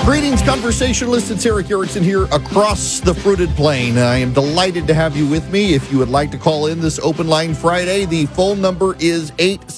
Greetings, conversationalists. It's Eric Erickson here across the fruited plain. I am delighted to have you with me. If you would like to call in this Open Line Friday, the phone number is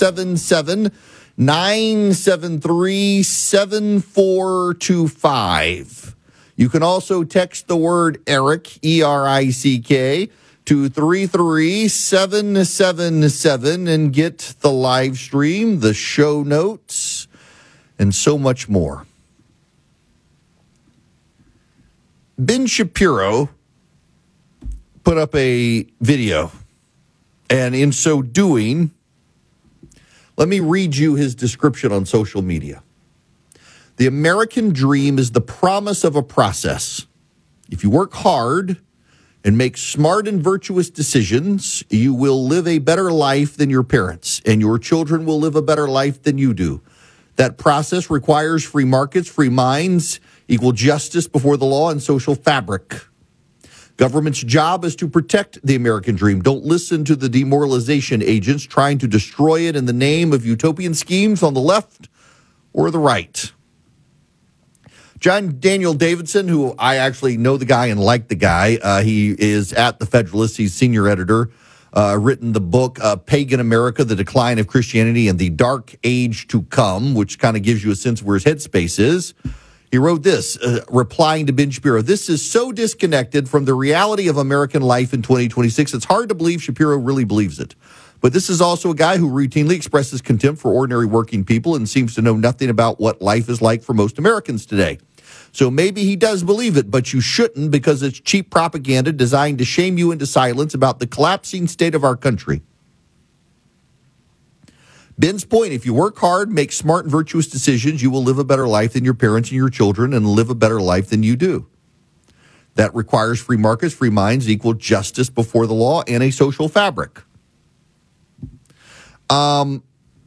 877-973-7425. You can also text the word Eric, E-R-I-C-K, to 33777 and get the live stream, the show notes, and so much more. Ben Shapiro put up a video, and in so doing, let me read you his description on social media. The American dream is the promise of a process. If you work hard and make smart and virtuous decisions, you will live a better life than your parents, and your children will live a better life than you do. That process requires free markets, free minds, equal justice before the law, and social fabric. Government's job is to protect the American dream. Don't listen to the demoralization agents trying to destroy it in the name of utopian schemes on the left or the right. John Daniel Davidson, who I actually know the guy and like the guy, he is at The Federalist. He's senior editor, written the book, Pagan America, The Decline of Christianity and the Dark Age to Come, which kind of gives you a sense of where his headspace is. He wrote this, replying to Ben Shapiro. This is so disconnected from the reality of American life in 2026. It's hard to believe Shapiro really believes it. But this is also a guy who routinely expresses contempt for ordinary working people and seems to know nothing about what life is like for most Americans today. So maybe he does believe it, but you shouldn't, because it's cheap propaganda designed to shame you into silence about the collapsing state of our country. Ben's point, if you work hard, make smart and virtuous decisions, you will live a better life than your parents and your children and live a better life than you do. That requires free markets, free minds, equal justice before the law, and a social fabric. Now,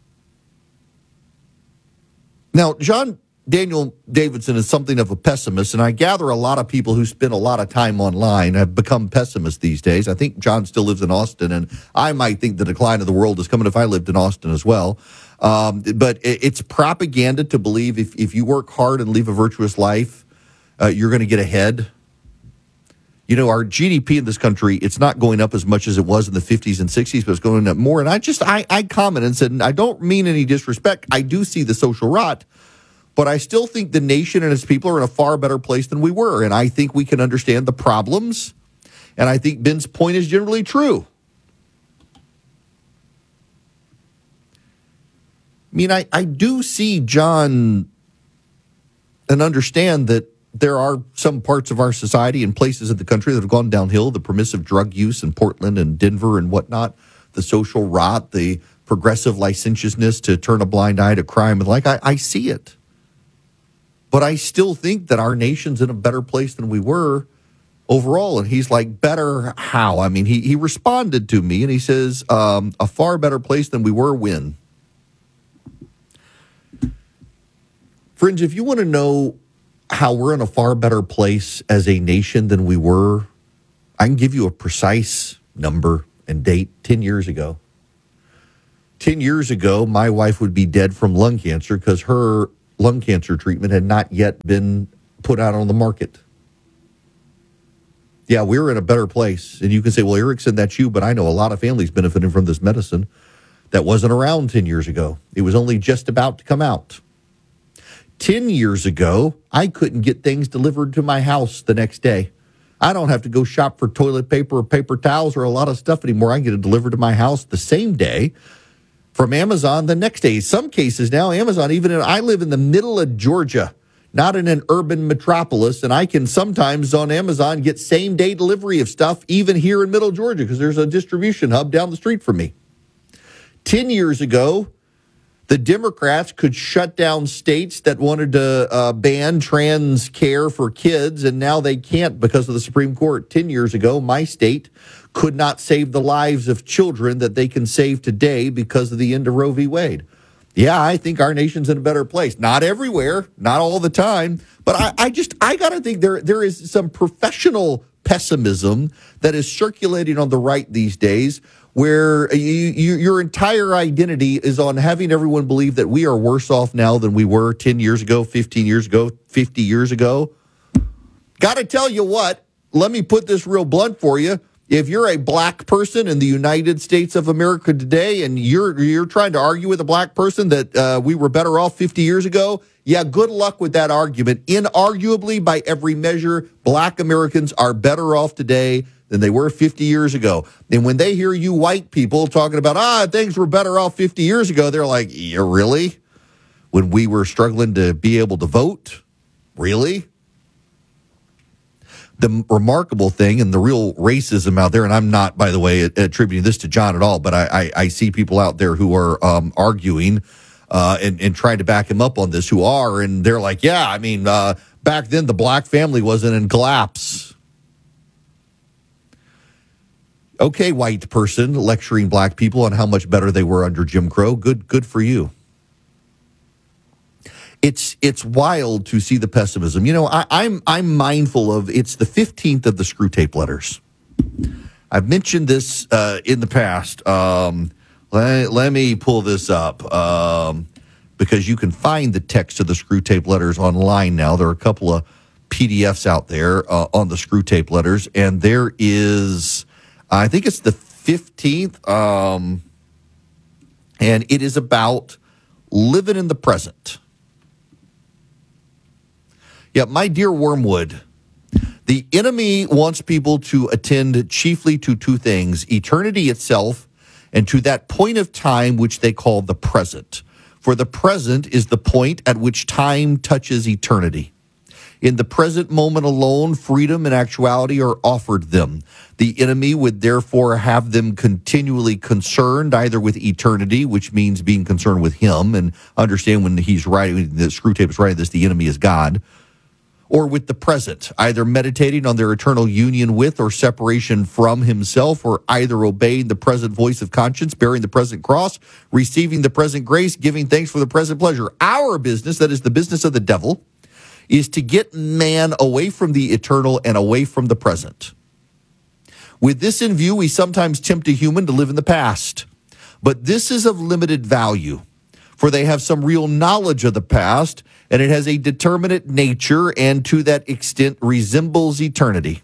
John Daniel Davidson is something of a pessimist, and I gather a lot of people who spend a lot of time online have become pessimists these days. I think John still lives in Austin, and I might think the decline of the world is coming if I lived in Austin as well. But it's propaganda to believe if you work hard and live a virtuous life, you're going to get ahead. You know, our GDP in this country, it's not going up as much as it was in the 50s and 60s, but it's going up more. And I commented and said, and I don't mean any disrespect. I do see the social rot. But I still think the nation and its people are in a far better place than we were. And I think we can understand the problems. And I think Ben's point is generally true. I mean, I do see John and understand that there are some parts of our society and places in the country that have gone downhill, the permissive drug use in Portland and Denver and whatnot, the social rot, the progressive licentiousness to turn a blind eye to crime. And I see it. But I still think that our nation's in a better place than we were overall. And he's like, better how? I mean, he responded to me and he says, a far better place than we were when. Friends, if you want to know how we're in a far better place as a nation than we were, I can give you a precise number and date. 10 years ago. 10 years ago, my wife would be dead from lung cancer because her lung cancer treatment had not yet been put out on the market. Yeah, we're in a better place. And you can say, well, Erickson, that's you, but I know a lot of families benefiting from this medicine that wasn't around 10 years ago. It was only just about to come out. 10 years ago, I couldn't get things delivered to my house the next day. I don't have to go shop for toilet paper or paper towels or a lot of stuff anymore. I can get it delivered to my house the same day. From Amazon the next day. Some cases now, Amazon, I live in the middle of Georgia, not in an urban metropolis, and I can sometimes on Amazon get same-day delivery of stuff even here in middle Georgia because there's a distribution hub down the street from me. 10 years ago, the Democrats could shut down states that wanted to ban trans care for kids, and now they can't because of the Supreme Court. 10 years ago, my state could not save the lives of children that they can save today because of the end of Roe v. Wade. Yeah, I think our nation's in a better place. Not everywhere, not all the time, but I got to think there is some professional pessimism that is circulating on the right these days where your entire identity is on having everyone believe that we are worse off now than we were 10 years ago, 15 years ago, 50 years ago. Got to tell you what, let me put this real blunt for you. If you're a black person in the United States of America today and you're trying to argue with a black person that we were better off 50 years ago, yeah, good luck with that argument. Inarguably, by every measure, black Americans are better off today than they were 50 years ago. And when they hear you white people talking about, things were better off 50 years ago, they're like, yeah, really? When we were struggling to be able to vote? Really? The remarkable thing and the real racism out there, and I'm not, by the way, attributing this to John at all, but I see people out there who are arguing and trying to back him up on this, who are, and they're like, yeah, I mean, back then the black family wasn't in collapse. Okay, white person lecturing black people on how much better they were under Jim Crow. Good for you. It's wild to see the pessimism. You know, I'm mindful of, it's the 15th of the Screw Tape letters. I've mentioned this in the past. Let me pull this up because you can find the text of the Screw Tape letters online now. There are a couple of PDFs out there on the Screw Tape letters, and there is, I think it's the 15th, and it is about living in the present. Yeah, my dear Wormwood, the enemy wants people to attend chiefly to two things: eternity itself and to that point of time which they call the present. For the present is the point at which time touches eternity. In the present moment alone, freedom and actuality are offered them. The enemy would therefore have them continually concerned either with eternity, which means being concerned with him, and understand when he's writing, the Screw Tape is writing this, the enemy is God, or with the present, either meditating on their eternal union with or separation from himself, or either obeying the present voice of conscience, bearing the present cross, receiving the present grace, giving thanks for the present pleasure. Our business, that is the business of the devil, is to get man away from the eternal and away from the present. With this in view, we sometimes tempt a human to live in the past. But this is of limited value, for they have some real knowledge of the past, and it has a determinate nature and to that extent resembles eternity.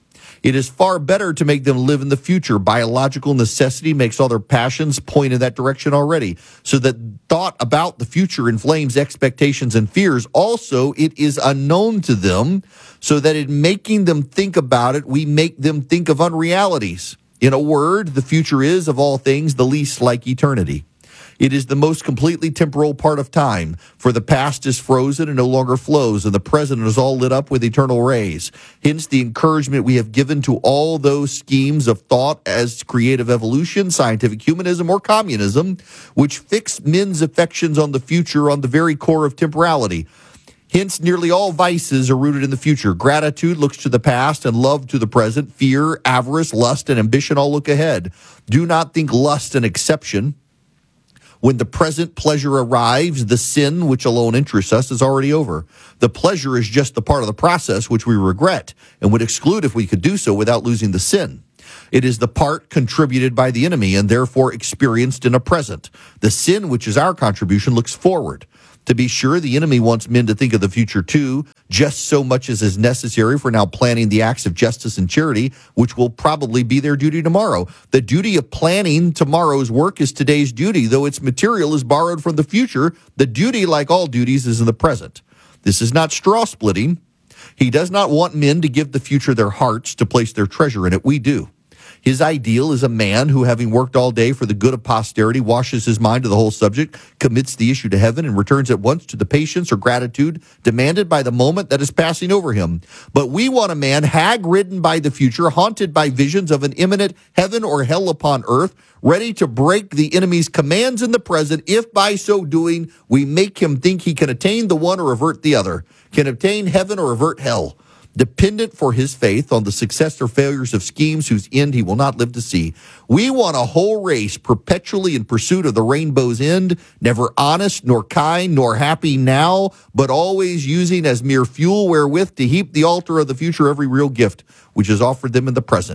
It is far better to make them live in the future. Biological necessity makes all their passions point in that direction already, so that thought about the future inflames expectations and fears. Also, it is unknown to them, so that in making them think about it, we make them think of unrealities. In a word, the future is, of all things, the least like eternity. It is the most completely temporal part of time, for the past is frozen and no longer flows, and the present is all lit up with eternal rays. Hence the encouragement we have given to all those schemes of thought as creative evolution, scientific humanism, or communism, which fix men's affections on the future on the very core of temporality. Hence, nearly all vices are rooted in the future. Gratitude looks to the past and love to the present. Fear, avarice, lust, and ambition all look ahead. Do not think lust an exception. When the present pleasure arrives, the sin which alone interests us is already over. The pleasure is just the part of the process which we regret and would exclude if we could do so without losing the sin. It is the part contributed by the enemy and therefore experienced in a present. The sin, which is our contribution, looks forward. To be sure, the enemy wants men to think of the future too, just so much as is necessary for now planning the acts of justice and charity, which will probably be their duty tomorrow. The duty of planning tomorrow's work is today's duty, though its material is borrowed from the future. The duty, like all duties, is in the present. This is not straw splitting. He does not want men to give the future their hearts to place their treasure in it. We do. His ideal is a man who, having worked all day for the good of posterity, washes his mind to the whole subject, commits the issue to heaven, and returns at once to the patience or gratitude demanded by the moment that is passing over him. But we want a man hag-ridden by the future, haunted by visions of an imminent heaven or hell upon earth, ready to break the enemy's commands in the present, if by so doing we make him think he can attain the one or avert the other, can obtain heaven or avert hell. Dependent for his faith on the success or failures of schemes whose end he will not live to see. We want a whole race perpetually in pursuit of the rainbow's end, never honest, nor kind, nor happy now, but always using as mere fuel wherewith to heap the altar of the future every real gift which is offered them in the present.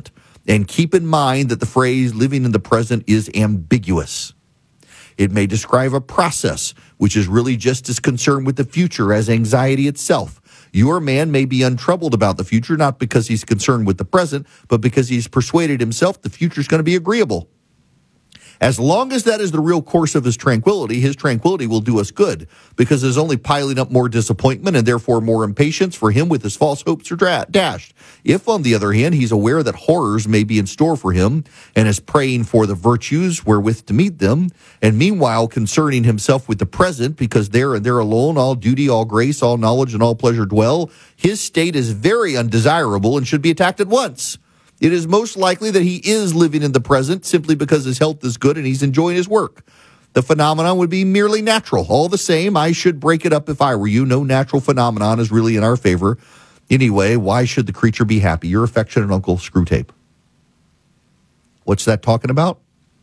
And keep in mind that the phrase living in the present is ambiguous. It may describe a process which is really just as concerned with the future as anxiety itself. Your man may be untroubled about the future, not because he's concerned with the present, but because he's persuaded himself the future is going to be agreeable. As long as that is the real course of his tranquility will do us good, because there's only piling up more disappointment and therefore more impatience for him with his false hopes are dashed. If, on the other hand, he's aware that horrors may be in store for him and is praying for the virtues wherewith to meet them, and meanwhile concerning himself with the present, because there and there alone all duty, all grace, all knowledge, and all pleasure dwell, his state is very undesirable and should be attacked at once. It is most likely that he is living in the present simply because his health is good and he's enjoying his work. The phenomenon would be merely natural. All the same, I should break it up if I were you. No natural phenomenon is really in our favor. Anyway, why should the creature be happy? Your affectionate Uncle Screwtape. What's that talking about?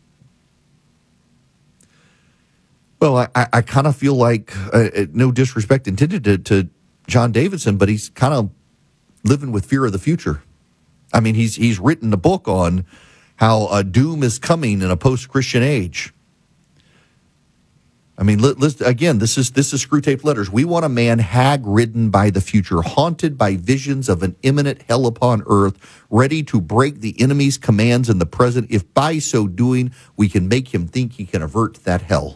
Well, I kind of feel like, no disrespect intended to John Davidson, but he's kind of living with fear of the future. I mean, he's written a book on how doom is coming in a post-Christian age. I mean, again, this is Screwtape Letters. We want a man hag-ridden by the future, haunted by visions of an imminent hell upon earth, ready to break the enemy's commands in the present, if by so doing we can make him think he can avert that hell.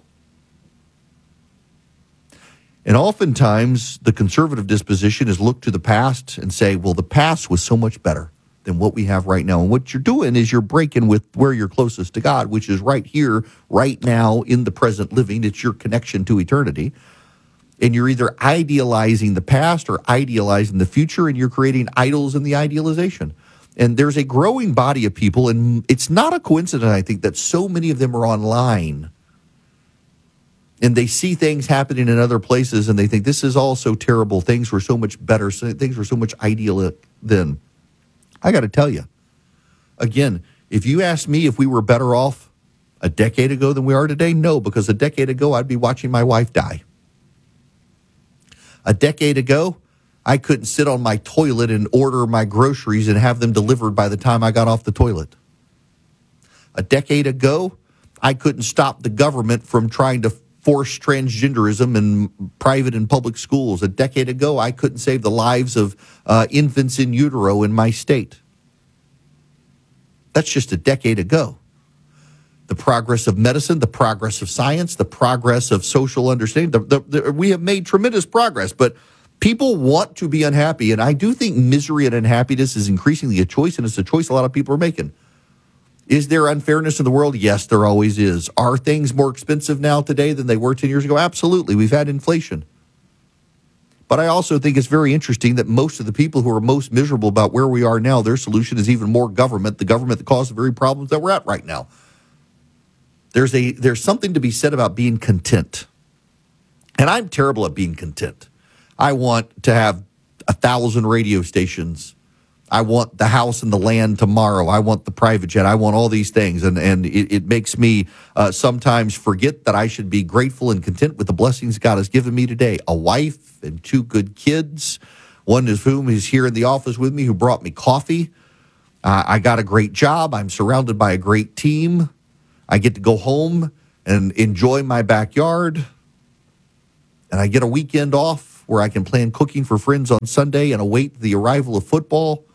And oftentimes, the conservative disposition is look to the past and say, well, the past was so much better than what we have right now. And what you're doing is you're breaking with where you're closest to God, which is right here, right now, in the present living. It's your connection to eternity. And you're either idealizing the past or idealizing the future, and you're creating idols in the idealization. And there's a growing body of people, and it's not a coincidence, I think, that so many of them are online. And they see things happening in other places, and they think, this is all so terrible. Things were so much better. Things were so much idyllic then. I got to tell you, again, if you asked me if we were better off a decade ago than we are today, no, because a decade ago, I'd be watching my wife die. A decade ago, I couldn't sit on my toilet and order my groceries and have them delivered by the time I got off the toilet. A decade ago, I couldn't stop the government from trying to force transgenderism in private and public schools. A decade ago, I couldn't save the lives of infants in utero in my state. That's just a decade ago. The progress of medicine, the progress of science, the progress of social understanding, we have made tremendous progress, but people want to be unhappy, and I do think misery and unhappiness is increasingly a choice, and it's a choice a lot of people are making. Is there unfairness in the world? Yes, there always is. Are things more expensive now today than they were 10 years ago? Absolutely. We've had inflation. But I also think it's very interesting that most of the people who are most miserable about where we are now, their solution is even more government, the government that caused the very problems that we're at right now. There's something to be said about being content. And I'm terrible at being content. I want to have 1,000 radio stations. I want the house and the land tomorrow. I want the private jet. I want all these things. And it makes me sometimes forget that I should be grateful and content with the blessings God has given me today. A wife and 2 good kids, one of whom is here in the office with me who brought me coffee. I got a great job. I'm surrounded by a great team. I get to go home and enjoy my backyard. And I get a weekend off where I can plan cooking for friends on Sunday and await the arrival of football.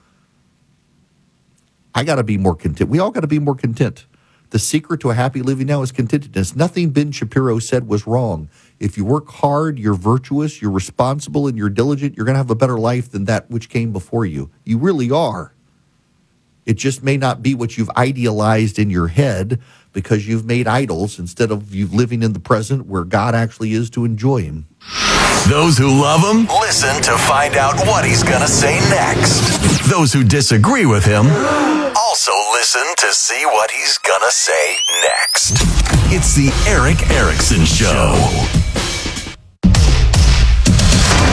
I got to be more content. We all got to be more content. The secret to a happy living now is contentedness. Nothing Ben Shapiro said was wrong. If you work hard, you're virtuous, you're responsible, and you're diligent, you're going to have a better life than that which came before you. You really are. It just may not be what you've idealized in your head because you've made idols instead of you living in the present where God actually is to enjoy him. Those who love him, listen to find out what he's going to say next. Those who disagree with him, also listen to see what he's going to say next. It's the Erick Erickson Show.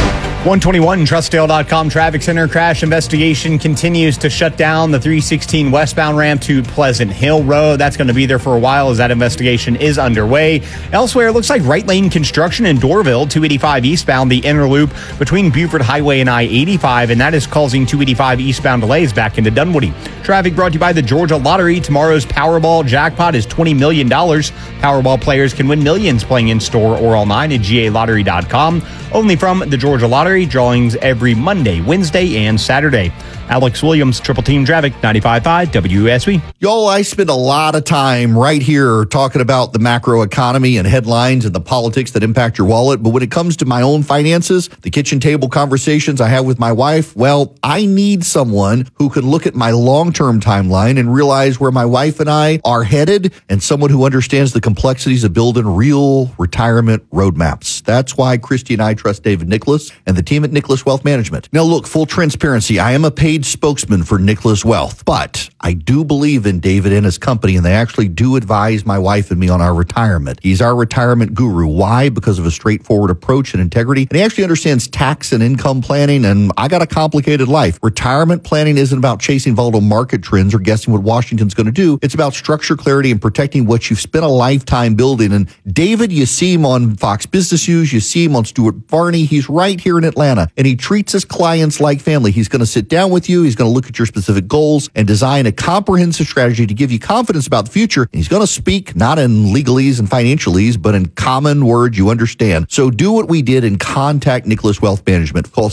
121 Trustdale.com traffic center crash investigation continues to shut down the 316 westbound ramp to Pleasant Hill Road. That's going to be there for a while as that investigation is underway. Elsewhere, it looks like right lane construction in Dorville, 285 eastbound, the inner loop between Buford Highway and I-85, and that is causing 285 eastbound delays back into Dunwoody. Traffic brought to you by the Georgia Lottery. Tomorrow's Powerball jackpot is $20 million. Powerball players can win millions playing in store or online at GALottery.com. Only from the Georgia Lottery. Drawings every Monday, Wednesday, and Saturday. Alex Williams, Triple Team Traffic, 95.5 WSB. Y'all, I spend a lot of time right here talking about the macro economy and headlines and the politics that impact your wallet. But when it comes to my own finances, the kitchen table conversations I have with my wife, well, I need someone who can look at my long-term timeline and realize where my wife and I are headed, and someone who understands the complexities of building real retirement roadmaps. That's why Christy and I trust David Nicholas and the team at Nicholas Wealth Management. Now, look, full transparency, I am a paid spokesman for Nicholas Wealth, but I do believe in David and his company, and they actually do advise my wife and me on our retirement. He's our retirement guru. Why? Because of a straightforward approach and integrity, and he actually understands tax and income planning, and I got a complicated life. Retirement planning isn't about chasing volatile market trends or guessing what Washington's going to do. It's about structure, clarity, and protecting what you've spent a lifetime building. And David, you see him on Fox Business News, you see him on Stuart Varney. He's right here in Atlanta, and he treats his clients like family. He's going to sit down with you. He's going to look at your specific goals and design a comprehensive strategy to give you confidence about the future. And he's going to speak not in legalese and financialese, but in common words you understand. So do what we did and contact Nicholas Wealth Management. Call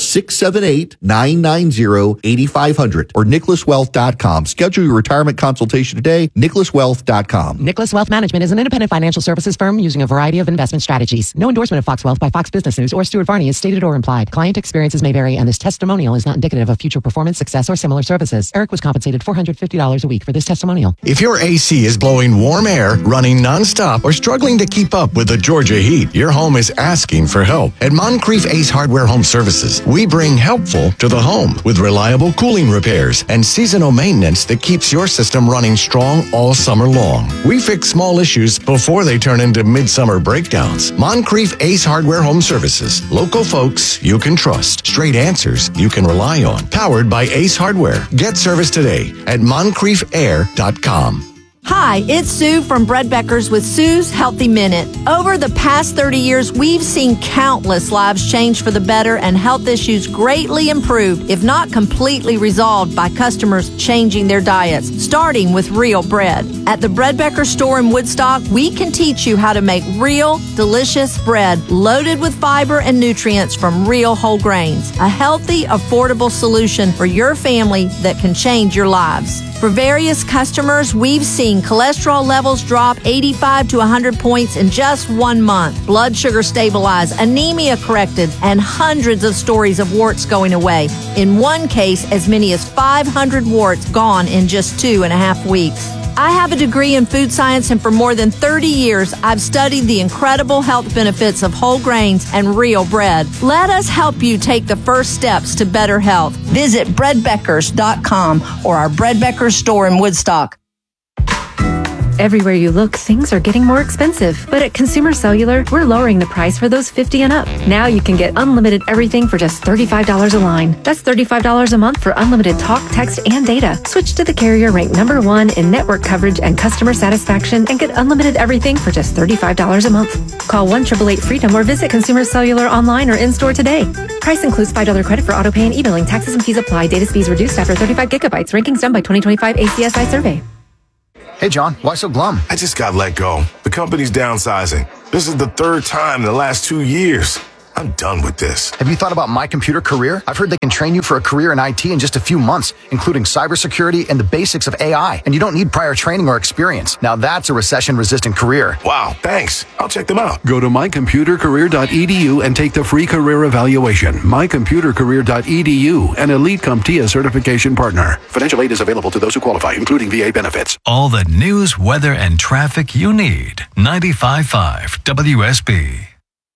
678-990-8500 or nicholaswealth.com. Schedule your retirement consultation today. nicholaswealth.com. Nicholas Wealth Management is an independent financial services firm using a variety of investment strategies. No endorsement of Fox Wealth by Fox Business News or Stuart Varney is stated or implied. Client experiences may vary, and this testimonial is not indicative of future performance, success, or similar services. Eric was compensated $450 a week for this testimonial. If your AC is blowing warm air, running nonstop, or struggling to keep up with the Georgia heat, your home is asking for help. At Moncrief Ace Hardware Home Services, we bring helpful to the home with reliable cooling repairs and seasonal maintenance that keeps your system running strong all summer long. We fix small issues before they turn into midsummer breakdowns. Moncrief Ace Hardware Home Services. Local folks you can trust. Straight answers you can rely on. Powered by Ace Hardware. Get service today at MoncriefAir.com. Hi, it's Sue from Bread Beckers with Sue's Healthy Minute. Over the past 30 years, we've seen countless lives change for the better and health issues greatly improved, if not completely resolved, by customers changing their diets, starting with real bread. At the Bread Becker store in Woodstock, we can teach you how to make real, delicious bread loaded with fiber and nutrients from real whole grains. A healthy, affordable solution for your family that can change your lives. For various customers, we've seen cholesterol levels drop 85 to 100 points in just 1 month, blood sugar stabilized, anemia corrected, and hundreds of stories of warts going away. In one case, as many as 500 warts gone in just 2.5 weeks. I have a degree in food science, and for more than 30 years, I've studied the incredible health benefits of whole grains and real bread. Let us help you take the first steps to better health. Visit breadbeckers.com or our Bread Beckers store in Woodstock. Everywhere you look, things are getting more expensive. But at Consumer Cellular, we're lowering the price for those 50 and up. Now you can get unlimited everything for just $35 a line. That's $35 a month for unlimited talk, text, and data. Switch to the carrier ranked #1 in network coverage and customer satisfaction and get unlimited everything for just $35 a month. Call 1-888-FREEDOM or visit Consumer Cellular online or in-store today. Price includes $5 credit for autopay and e-billing. Taxes and fees apply. Data speeds reduced after 35 gigabytes. Rankings done by 2025 ACSI survey. Hey, John, why so glum? I just got let go. The company's downsizing. This is the third time in the last 2 years. I'm done with this. Have you thought about My Computer Career? I've heard they can train you for a career in IT in just a few months, including cybersecurity and the basics of AI. And you don't need prior training or experience. Now that's a recession-resistant career. Wow, thanks. I'll check them out. Go to mycomputercareer.edu and take the free career evaluation. mycomputercareer.edu, an Elite CompTIA certification partner. Financial aid is available to those who qualify, including VA benefits. All the news, weather, and traffic you need. 95.5 WSB.